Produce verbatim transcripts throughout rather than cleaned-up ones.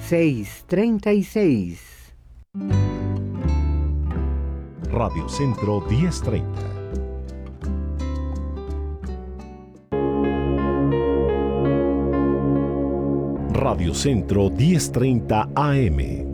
seis treinta y seis. Radio Centro diez treinta. Radio Centro diez treinta A M.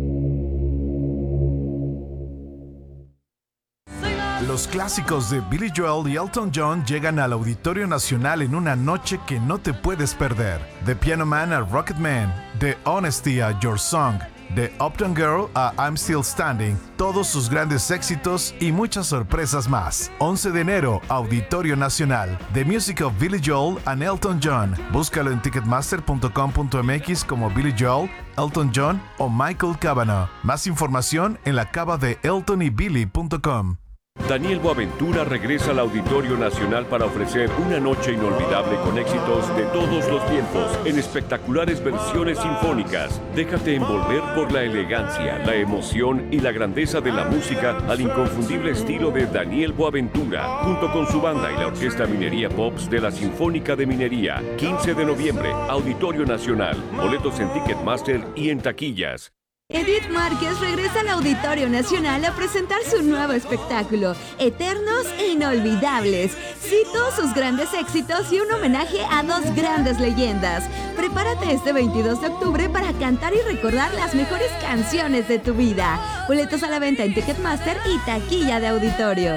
Los clásicos de Billy Joel y Elton John llegan al Auditorio Nacional en una noche que no te puedes perder. De Piano Man a Rocket Man, de Honesty a Your Song, de Uptown Girl a I'm Still Standing, todos sus grandes éxitos y muchas sorpresas más. once de enero, Auditorio Nacional. The Music of Billy Joel and Elton John. Búscalo en ticketmaster punto com punto m x como Billy Joel, Elton John o Michael Cavanaugh. Más información en la cava de elton y billy punto com. Daniel Boaventura regresa al Auditorio Nacional para ofrecer una noche inolvidable con éxitos de todos los tiempos en espectaculares versiones sinfónicas. Déjate envolver por la elegancia, la emoción y la grandeza de la música al inconfundible estilo de Daniel Boaventura, junto con su banda y la Orquesta Minería Pops de la Sinfónica de Minería. quince de noviembre, Auditorio Nacional. Boletos en Ticketmaster y en taquillas. Edith Márquez regresa al Auditorio Nacional a presentar su nuevo espectáculo, Eternos e Inolvidables. Cito sus grandes éxitos y un homenaje a dos grandes leyendas. Prepárate este veintidós de octubre para cantar y recordar las mejores canciones de tu vida. Boletos a la venta en Ticketmaster y taquilla de auditorio.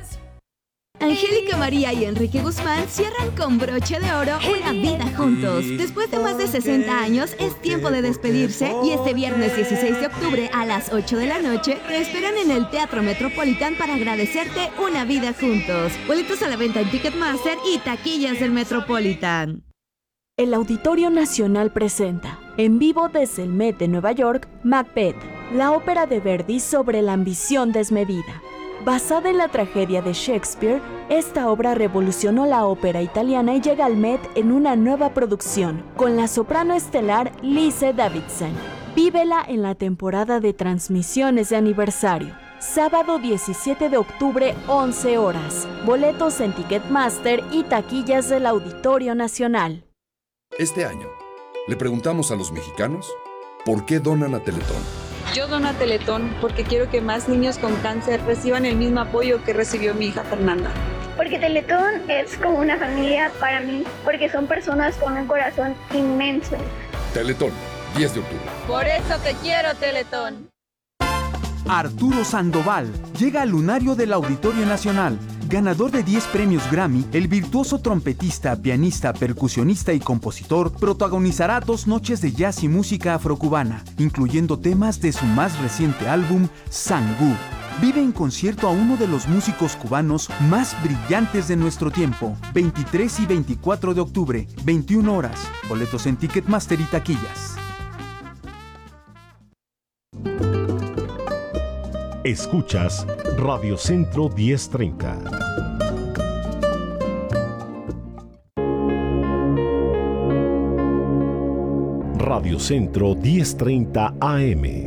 Angélica María y Enrique Guzmán cierran con broche de oro una vida juntos. Después de más de sesenta años, es tiempo de despedirse y este viernes dieciséis de octubre a las ocho de la noche te esperan en el Teatro Metropolitan para agradecerte una vida juntos. Boletos a la venta en Ticketmaster y taquillas del Metropolitan. El Auditorio Nacional presenta, en vivo desde el Met de Nueva York, Macbeth, la ópera de Verdi sobre la ambición desmedida. Basada en la tragedia de Shakespeare, esta obra revolucionó la ópera italiana y llega al Met en una nueva producción, con la soprano estelar Lise Davidson. Vívela en la temporada de transmisiones de aniversario. Sábado diecisiete de octubre, once horas. Boletos en Ticketmaster y taquillas del Auditorio Nacional. Este año, le preguntamos a los mexicanos, ¿por qué donan a Teletón? Yo dono a Teletón porque quiero que más niños con cáncer reciban el mismo apoyo que recibió mi hija Fernanda. Porque Teletón es como una familia para mí, porque son personas con un corazón inmenso. Teletón, diez de octubre. Por eso te quiero, Teletón. Arturo Sandoval llega al lunario del Auditorio Nacional. Ganador de diez premios Grammy, el virtuoso trompetista, pianista, percusionista y compositor protagonizará dos noches de jazz y música afrocubana, incluyendo temas de su más reciente álbum, Sangú. Vive en concierto a uno de los músicos cubanos más brillantes de nuestro tiempo. veintitrés y veinticuatro de octubre, veintiuna horas. Boletos en Ticketmaster y taquillas. Escuchas Radio Centro diez treinta. Radio Centro diez treinta A M.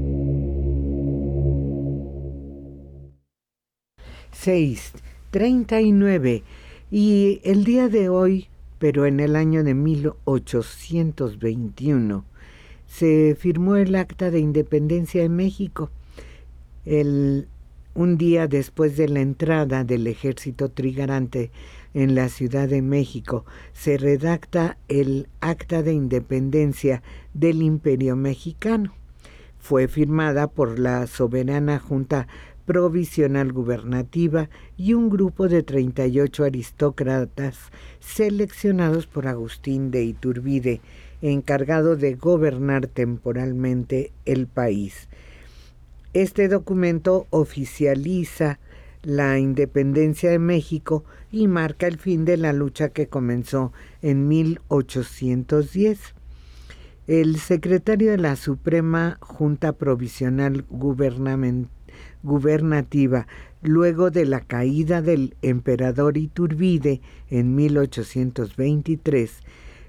seis treinta y nueve. Y el día de hoy, pero en el año de mil ochocientos veintiuno, se firmó el Acta de Independencia de México. El, un día después de la entrada del ejército trigarante en la Ciudad de México, se redacta el Acta de Independencia del Imperio Mexicano. Fue firmada por la soberana Junta Provisional Gubernativa y un grupo de treinta y ocho aristócratas seleccionados por Agustín de Iturbide, encargado de gobernar temporalmente el país. Este documento oficializa la independencia de México y marca el fin de la lucha que comenzó en mil ochocientos diez. El secretario de la Suprema Junta Provisional Gubernativa, luego de la caída del emperador Iturbide en mil ochocientos veintitrés,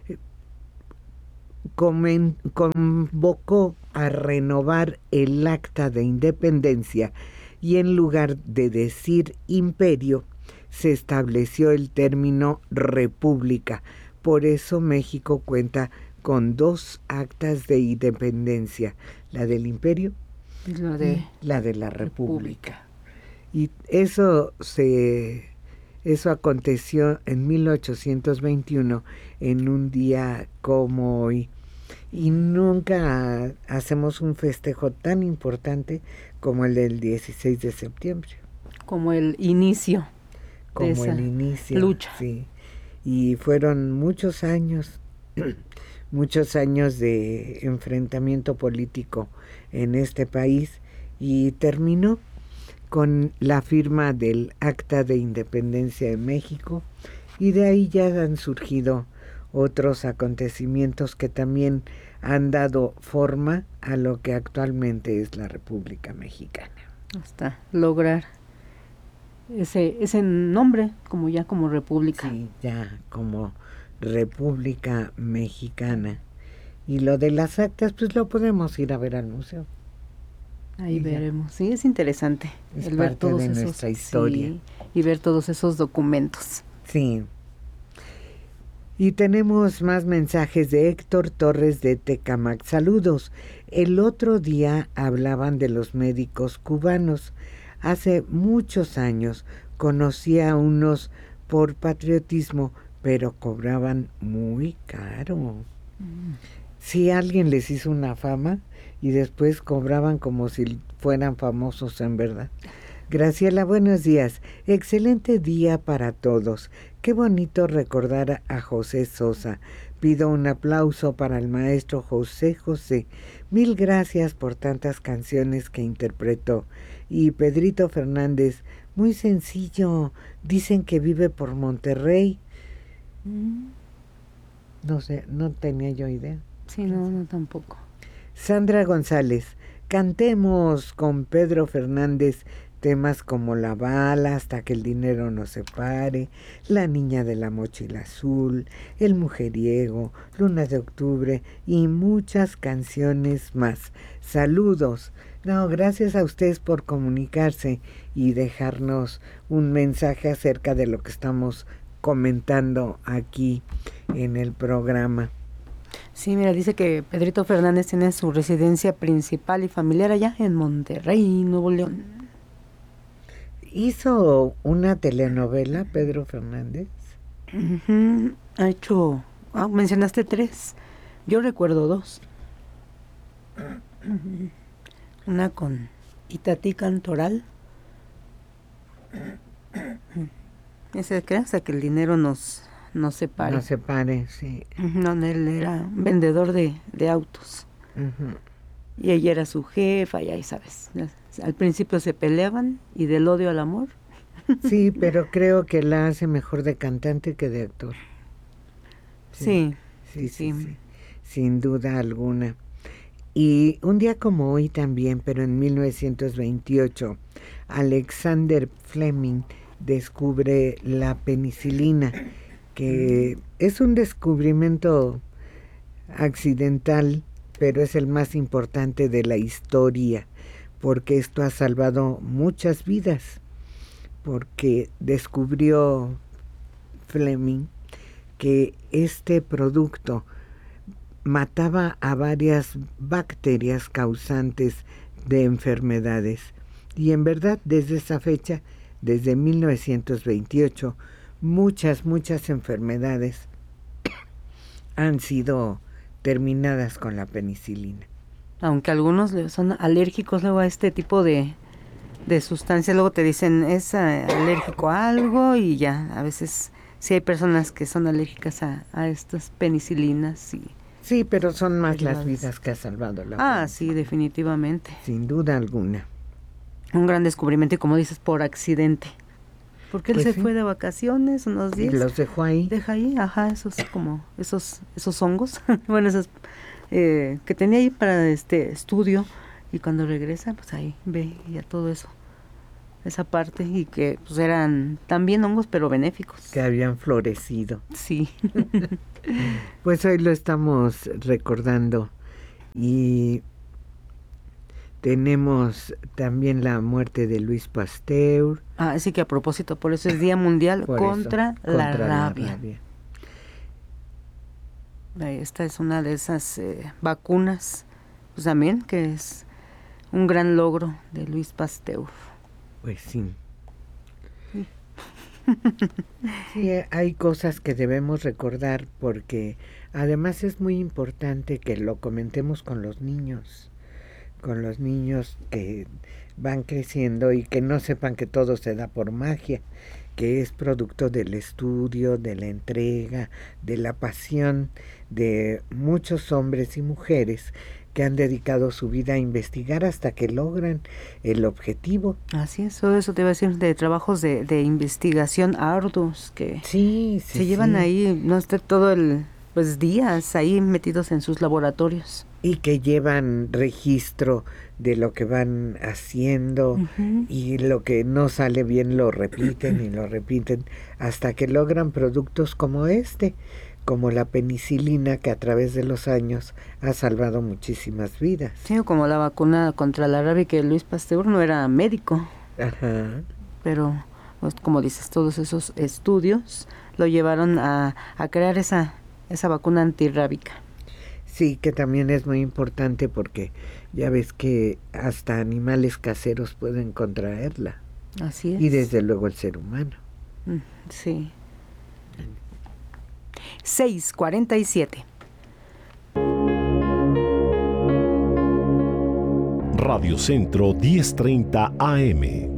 convocó a renovar el Acta de Independencia y en lugar de decir imperio, se estableció el término república. Por eso México cuenta con dos actas de independencia, la del imperio la de, y la de la república. república. Y eso se eso aconteció en mil ochocientos veintiuno, en un día como hoy. Y nunca hacemos un festejo tan importante como el del dieciséis de septiembre. Como el inicio. Como de esa el inicio. Lucha. Sí. Y fueron muchos años, muchos años de enfrentamiento político en este país, y terminó con la firma del Acta de Independencia de México, y de ahí ya han surgido otros acontecimientos que también han dado forma a lo que actualmente es la República Mexicana. Hasta lograr ese ese nombre como ya como república. Sí, ya como República Mexicana. Y lo de las actas, pues lo podemos ir a ver al museo. Ahí veremos. Sí, es interesante es el parte ver todos de esos, nuestra historia. Sí, y ver todos esos documentos. Sí. Y tenemos más mensajes de Héctor Torres de Tecamac. Saludos. El otro día hablaban de los médicos cubanos. Hace muchos años conocí a unos por patriotismo, pero cobraban muy caro. Mm. Sí, alguien les hizo una fama y después cobraban como si fueran famosos en verdad. Graciela, buenos días. Excelente día para todos. Qué bonito recordar a José Sosa. Pido un aplauso para el maestro José José. Mil gracias por tantas canciones que interpretó. Y Pedrito Fernández, muy sencillo. Dicen que vive por Monterrey. No sé, no tenía yo idea. Sí, no, no tampoco. Sandra González, cantemos con Pedro Fernández temas como La bala, Hasta que el dinero nos separe, La niña de la mochila azul, El mujeriego, Luna de octubre y muchas canciones más. Saludos. No, gracias a ustedes por comunicarse y dejarnos un mensaje acerca de lo que estamos comentando aquí en el programa. Sí, mira, dice que Pedrito Fernández tiene su residencia principal y familiar allá en Monterrey, Nuevo León. ¿Hizo una telenovela Pedro Fernández? Uh-huh. Ha hecho... Ah, mencionaste tres. Yo recuerdo dos. Uh-huh. Una con Itatí Cantoral. Uh-huh. Ese que hasta que el dinero nos... No se pare. No se pare, sí. No, él era vendedor de, de autos. Uh-huh. Y ella era su jefa, ya sabes. Al principio se peleaban y del odio al amor. Sí, pero creo que la hace mejor de cantante que de actor. Sí. Sí, sí, sí, sí, sí. Sin duda alguna. Y un día como hoy también, pero en mil novecientos veintiocho, Alexander Fleming descubre la penicilina, que es un descubrimiento accidental, pero es el más importante de la historia, porque esto ha salvado muchas vidas, porque descubrió Fleming que este producto mataba a varias bacterias causantes de enfermedades. Y en verdad, desde esa fecha, desde mil novecientos veintiocho, muchas, muchas enfermedades han sido terminadas con la penicilina. Aunque algunos son alérgicos luego a este tipo de, de sustancias, luego te dicen es alérgico a algo y ya, a veces sí hay personas que son alérgicas a, a estas penicilinas. Y sí, pero son más las vidas que ha salvado la Ah, penicilina. Sí, definitivamente. Sin duda alguna. Un gran descubrimiento y como dices, por accidente. Porque él pues se sí. fue de vacaciones unos días. Y los dejó ahí. Deja ahí, ajá, esos como, esos, esos hongos, bueno, esos eh, que tenía ahí para este estudio, y cuando regresa, pues ahí ve ya todo eso, esa parte, y que pues eran también hongos, pero benéficos. Que habían florecido. Sí. Pues hoy lo estamos recordando, y tenemos también la muerte de Luis Pasteur. Ah, sí, que a propósito, por eso es Día Mundial contra, eso, la, contra rabia. la rabia. Esta es una de esas eh, vacunas, pues también que es un gran logro de Louis Pasteur. Pues sí. Sí. Sí, hay cosas que debemos recordar porque además es muy importante que lo comentemos con los niños, con los niños que van creciendo y que no sepan que todo se da por magia, que es producto del estudio, de la entrega, de la pasión de muchos hombres y mujeres que han dedicado su vida a investigar hasta que logran el objetivo. Así es, todo eso te iba a decir, de trabajos de, de investigación arduos que sí, sí, se llevan sí. ahí, no esté todo el, pues días ahí metidos en sus laboratorios. Y que llevan registro de lo que van haciendo, uh-huh. y lo que no sale bien lo repiten y lo repiten hasta que logran productos como este, como la penicilina, que a través de los años ha salvado muchísimas vidas. Sí, como la vacuna contra la rabia, que Louis Pasteur no era médico. Ajá. Pero, pues, como dices, todos esos estudios lo llevaron a, a crear esa, esa vacuna antirrábica. Sí, que también es muy importante porque ya ves que hasta animales caseros pueden contraerla. Así es. Y desde luego el ser humano. Mm, sí. seis cuarenta y siete. Radio Centro diez treinta A M.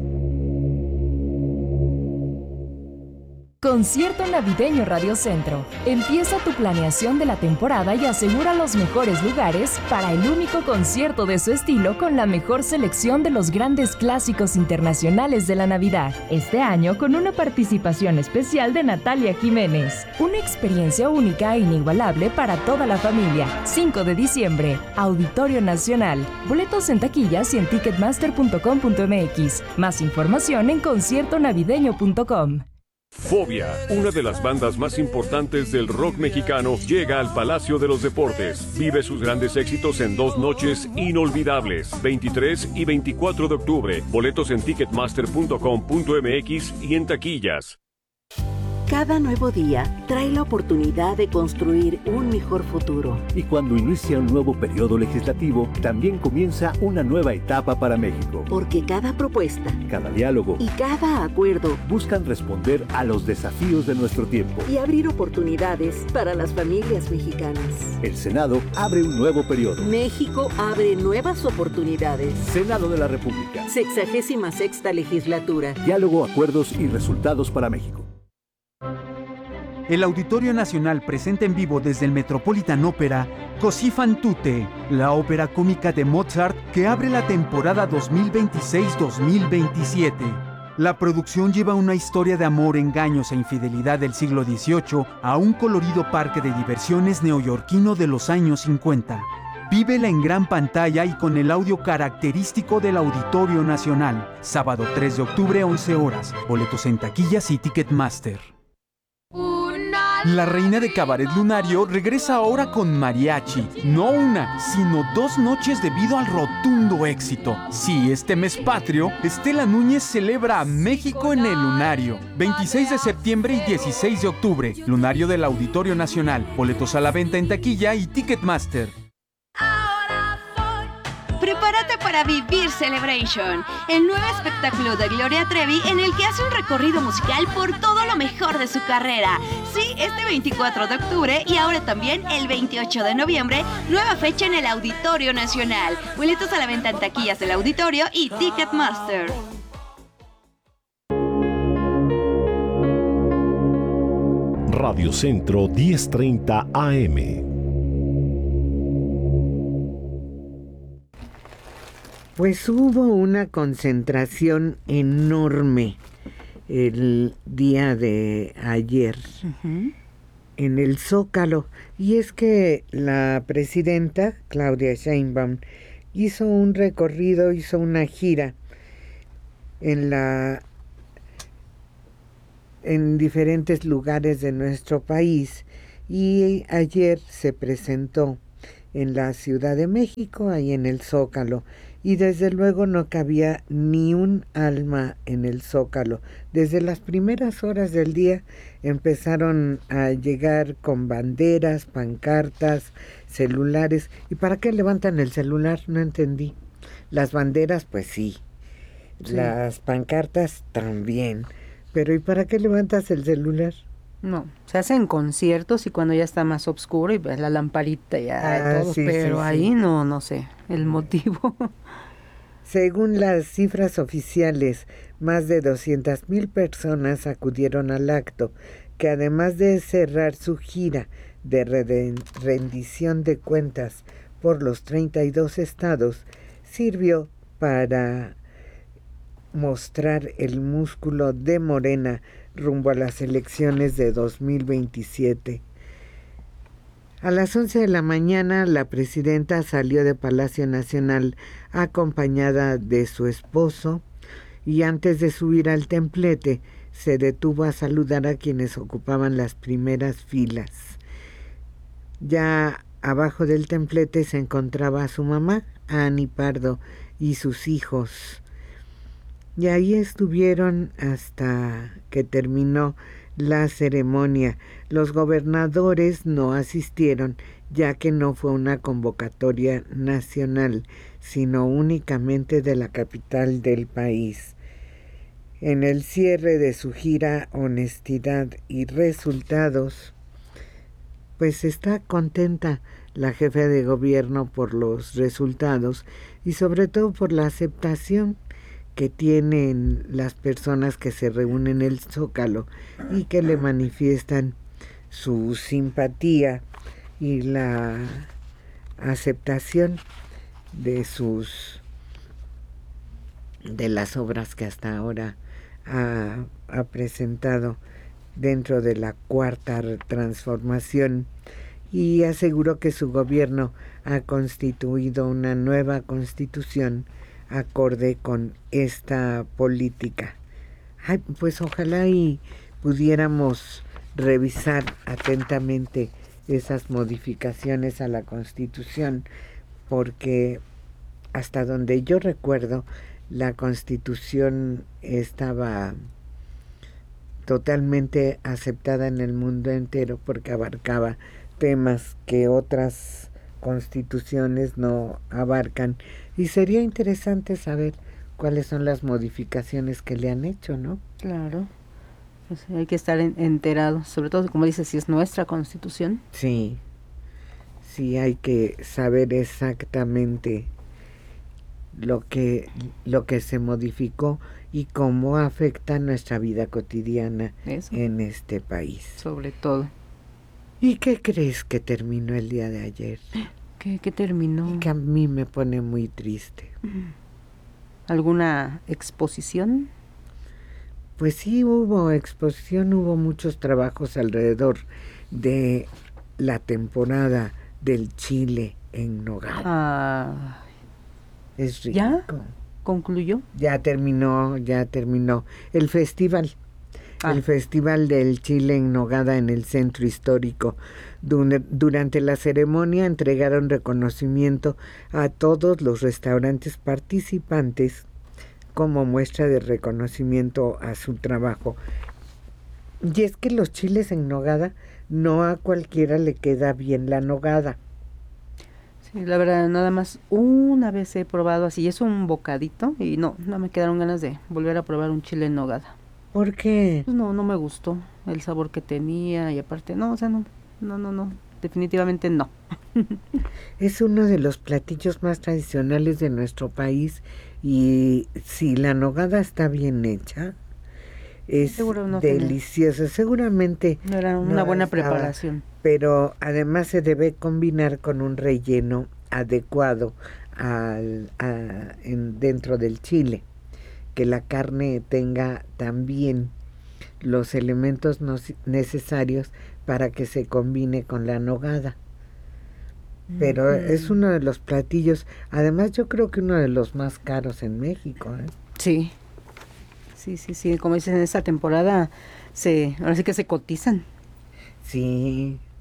Concierto navideño Radio Centro. Empieza tu planeación de la temporada y asegura los mejores lugares para el único concierto de su estilo con la mejor selección de los grandes clásicos internacionales de la Navidad. Este año con una participación especial de Natalia Jiménez. Una experiencia única e inigualable para toda la familia. cinco de diciembre, Auditorio Nacional. Boletos en taquillas y en ticketmaster punto com punto m x. Más información en concierto navideño punto com. Fobia, una de las bandas más importantes del rock mexicano, llega al Palacio de los Deportes. Vive sus grandes éxitos en dos noches inolvidables, veintitrés y veinticuatro de octubre. Boletos en ticketmaster punto com punto m x y en taquillas. Cada nuevo día trae la oportunidad de construir un mejor futuro. Y cuando inicia un nuevo periodo legislativo, también comienza una nueva etapa para México. Porque cada propuesta, cada diálogo y cada acuerdo buscan responder a los desafíos de nuestro tiempo y abrir oportunidades para las familias mexicanas. El Senado abre un nuevo periodo. México abre nuevas oportunidades. Senado de la República. Sexagésima sexta legislatura. Diálogo, acuerdos y resultados para México. El Auditorio Nacional presenta en vivo desde el Metropolitan Opera Così fan tutte, la ópera cómica de Mozart que abre la temporada dos mil veintiséis dos mil veintisiete. La producción lleva una historia de amor, engaños e infidelidad del siglo dieciocho a un colorido parque de diversiones neoyorquino de los años cincuenta. Vívela en gran pantalla y con el audio característico del Auditorio Nacional. Sábado tres de octubre, once horas. Boletos en taquillas y Ticketmaster. La reina de Cabaret Lunario regresa ahora con mariachi. No una, sino dos noches debido al rotundo éxito. Sí, este mes patrio, Estela Núñez celebra a México en el Lunario. veintiséis de septiembre y dieciséis de octubre. Lunario del Auditorio Nacional. Boletos a la venta en taquilla y Ticketmaster. Prepárate para vivir Celebration, el nuevo espectáculo de Gloria Trevi en el que hace un recorrido musical por todo lo mejor de su carrera. Sí, este veinticuatro de octubre y ahora también el veintiocho de noviembre, nueva fecha en el Auditorio Nacional. Boletos a la venta en taquillas del Auditorio y Ticketmaster. Radio Centro diez treinta A M. Pues hubo una concentración enorme el día de ayer uh-huh. en el Zócalo. Y es que la presidenta, Claudia Sheinbaum, hizo un recorrido, hizo una gira en la en diferentes lugares de nuestro país. Y ayer se presentó en la Ciudad de México, ahí en el Zócalo, y desde luego no cabía ni un alma en el Zócalo. Desde las primeras horas del día empezaron a llegar con banderas, pancartas, celulares. ¿Y para qué levantan el celular? No entendí. Las banderas, pues sí. sí. Las pancartas también. Pero ¿y para qué levantas el celular? No, se hacen conciertos y cuando ya está más oscuro y ves la lamparita ya ah, todo, sí, pero sí, ahí sí. no, no sé, el motivo. Según las cifras oficiales, más de doscientas mil personas acudieron al acto, que además de cerrar su gira de rendición de cuentas por los treinta y dos estados, sirvió para mostrar el músculo de Morena rumbo a las elecciones de dos mil veintisiete. A las once de la mañana, la presidenta salió de Palacio Nacional acompañada de su esposo y antes de subir al templete se detuvo a saludar a quienes ocupaban las primeras filas. Ya abajo del templete se encontraba su mamá, Ani Pardo, y sus hijos. Y ahí estuvieron hasta que terminó la ceremonia. Los gobernadores no asistieron, ya que no fue una convocatoria nacional, sino únicamente de la capital del país. En el cierre de su gira Honestidad y Resultados, pues está contenta la jefa de gobierno por los resultados y sobre todo por la aceptación que tienen las personas que se reúnen en el Zócalo y que le manifiestan su simpatía y la aceptación de sus de las obras que hasta ahora ha, ha presentado dentro de la cuarta transformación, y aseguró que su gobierno ha constituido una nueva constitución acorde con esta política. Ay, pues ojalá y pudiéramos revisar atentamente esas modificaciones a la Constitución, porque hasta donde yo recuerdo, la Constitución estaba totalmente aceptada en el mundo entero porque abarcaba temas que otras constituciones no abarcan, y sería interesante saber cuáles son las modificaciones que le han hecho, ¿no? Claro, pues hay que estar en, enterados, sobre todo como dices, si es nuestra constitución. Sí, sí hay que saber exactamente lo que lo que se modificó y cómo afecta nuestra vida cotidiana Eso. En este país. Sobre todo. ¿Y qué crees que terminó el día de ayer? ¿Qué, qué terminó? Y que a mí me pone muy triste. ¿Alguna exposición? Pues sí, hubo exposición, hubo muchos trabajos alrededor de la temporada del chile en nogada. Ah, es rico. ¿Ya? ¿Concluyó? Ya terminó, ya terminó el festival. Ah. El Festival del Chile en Nogada en el Centro Histórico. Durante la ceremonia entregaron reconocimiento a todos los restaurantes participantes como muestra de reconocimiento a su trabajo. Y es que los chiles en nogada, no a cualquiera le queda bien la nogada. Sí, la verdad, nada más una vez he probado así, es un bocadito y no, no me quedaron ganas de volver a probar un chile en nogada. ¿Por qué? Pues no, no me gustó el sabor que tenía y aparte, no, o sea, no, no, no, no, definitivamente no. Es uno de los platillos más tradicionales de nuestro país y si la nogada está bien hecha, es Seguro no deliciosa. Tenía. Seguramente no era una no buena estaba, preparación. Pero además se debe combinar con un relleno adecuado al, a, en, dentro del chile. Que la carne tenga también los elementos no, necesarios para que se combine con la nogada. Pero mm. es uno de los platillos, además yo creo que uno de los más caros en México. ¿eh? Sí, sí, sí, sí, como dices, en esta temporada se, ahora sí que se cotizan. Sí,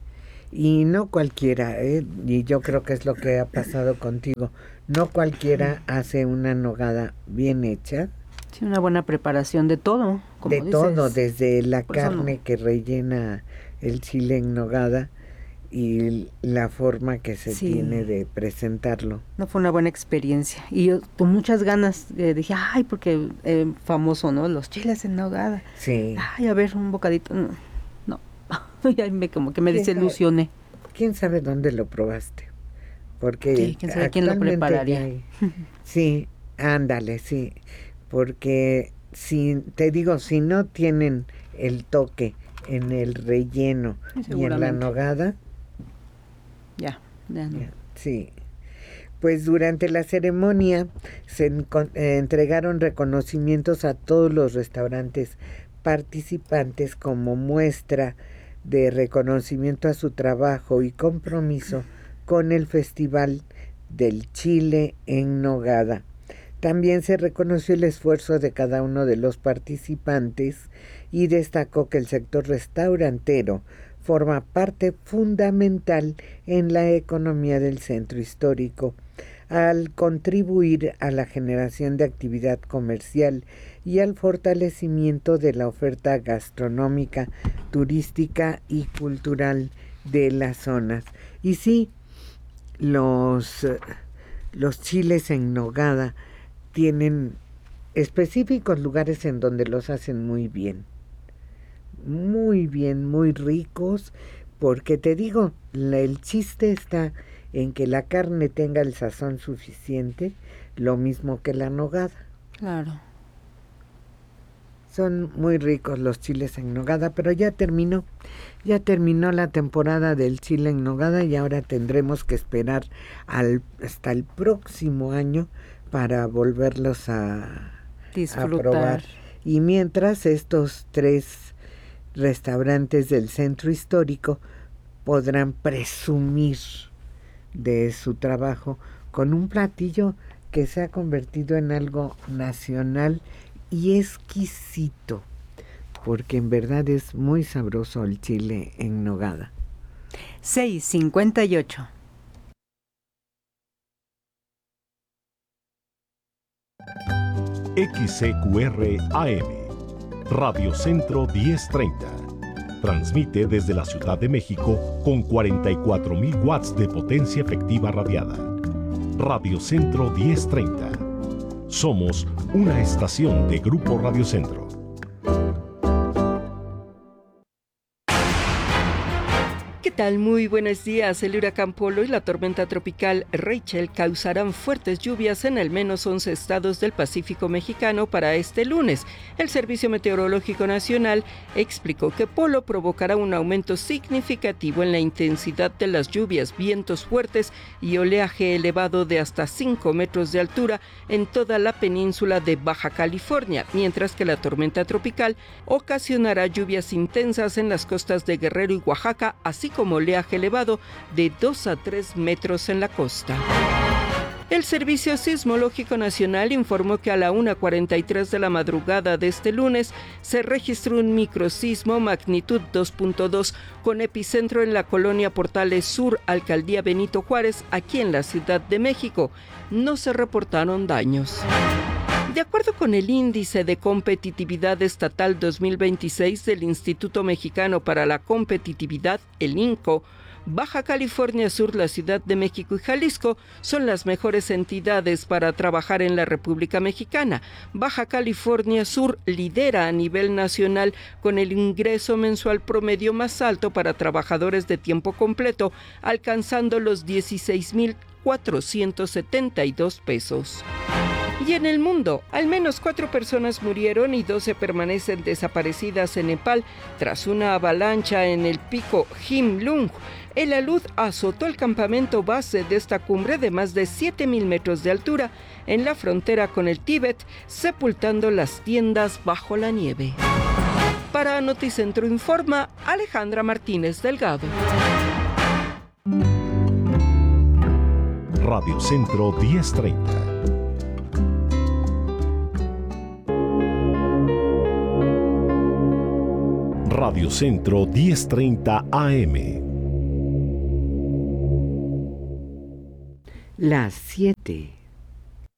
Y no cualquiera, ¿eh? Y yo creo que es lo que ha pasado contigo, no cualquiera hace una nogada bien hecha. Sí, una buena preparación de todo, como de dices. todo, desde la Por eso carne no. que rellena el chile en nogada y la forma que se Sí. tiene de presentarlo. No, fue una buena experiencia. Y yo con muchas ganas eh, dije, ay, porque eh, famoso, ¿no? Los chiles en nogada. Sí. Ay, a ver, un bocadito. No, no. Ya me, como que me ¿Quién desilusioné. sabe- ¿Quién sabe dónde lo probaste? Porque Sí, quién sabe quién lo actualmente prepararía. hay- Sí, ándale, sí. Porque si te digo, si no tienen el toque en el relleno y en la Seguramente. nogada, Ya, ya no. sí. Pues durante la ceremonia se encon- eh, entregaron reconocimientos a todos los restaurantes participantes como muestra de reconocimiento a su trabajo y compromiso con el Festival del Chile en Nogada. También se reconoció el esfuerzo de cada uno de los participantes y destacó que el sector restaurantero forma parte fundamental en la economía del centro histórico, al contribuir a la generación de actividad comercial y al fortalecimiento de la oferta gastronómica, turística y cultural de las zonas. Y sí, los, los chiles en nogada tienen específicos lugares en donde los hacen muy bien. Muy bien, muy ricos, porque te digo, la, el chiste está en que la carne tenga el sazón suficiente, lo mismo que la nogada. Claro. Son muy ricos los chiles en nogada, pero ya terminó, ya terminó la temporada del chile en nogada y ahora tendremos que esperar al, hasta el próximo año para volverlos a, a Disfrutar. probar. Y mientras estos tres restaurantes del centro histórico podrán presumir de su trabajo con un platillo que se ha convertido en algo nacional y exquisito, porque en verdad es muy sabroso el chile en nogada. seis cincuenta y ocho. X C Q R A M, Radio Centro diez treinta. Transmite desde la Ciudad de México con cuarenta y cuatro mil watts de potencia efectiva radiada. Radio Centro diez treinta. Somos una estación de Grupo Radio Centro. ¿Qué tal? Muy buenos días. El huracán Polo y la tormenta tropical Rachel causarán fuertes lluvias en al menos once estados del Pacífico mexicano para este lunes. El Servicio Meteorológico Nacional explicó que Polo provocará un aumento significativo en la intensidad de las lluvias, vientos fuertes y oleaje elevado de hasta cinco metros de altura en toda la península de Baja California, mientras que la tormenta tropical ocasionará lluvias intensas en las costas de Guerrero y Oaxaca, así como oleaje elevado de dos a tres metros en la costa. El Servicio Sismológico Nacional informó que a la una cuarenta y tres de la madrugada de este lunes se registró un microsismo magnitud dos punto dos con epicentro en la colonia Portales Sur, Alcaldía Benito Juárez, aquí en la Ciudad de México. No se reportaron daños. De acuerdo con el Índice de Competitividad Estatal dos mil veintiséis del Instituto Mexicano para la Competitividad, el I N C O, Baja California Sur, la Ciudad de México y Jalisco son las mejores entidades para trabajar en la República Mexicana. Baja California Sur lidera a nivel nacional con el ingreso mensual promedio más alto para trabajadores de tiempo completo, alcanzando los dieciséis mil cuatrocientos setenta y dos pesos. Y en el mundo, al menos cuatro personas murieron y doce permanecen desaparecidas en Nepal tras una avalancha en el pico Himlung. El alud azotó el campamento base de esta cumbre de más de siete mil metros de altura en la frontera con el Tíbet, sepultando las tiendas bajo la nieve. Para Noticentro Informa, Alejandra Martínez Delgado. Radio Centro diez treinta. Radio Centro diez treinta A M. las siete.